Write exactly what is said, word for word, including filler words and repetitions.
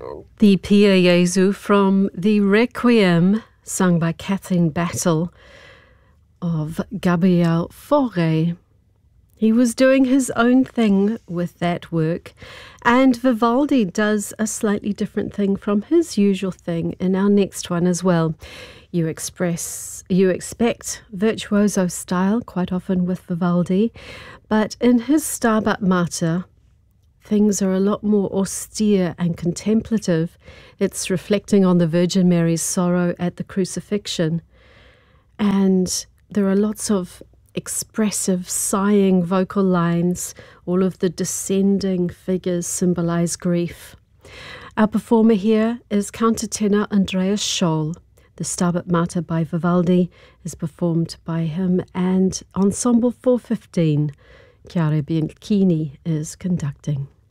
The Pia Jesu from the Requiem, sung by Kathleen Battle, of Gabriel Fauré. He was doing his own thing with that work, and Vivaldi does a slightly different thing from his usual thing in our next one as well. You express, you expect virtuoso style quite often with Vivaldi, but in his Stabat Mater, things are a lot more austere and contemplative. It's reflecting on the Virgin Mary's sorrow at the crucifixion, and there are lots of expressive, sighing vocal lines. All of the descending figures symbolize grief. Our performer here is countertenor Andreas Scholl. The Stabat Mater by Vivaldi is performed by him and Ensemble four fifteen. Chiara Bianchini is conducting.